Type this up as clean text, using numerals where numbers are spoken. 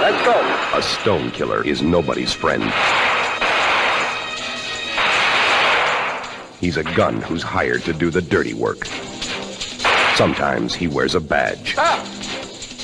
Let's go. A stone killer is nobody's friend. He's a gun who's hired to do the dirty work. Sometimes he wears a badge. Ah!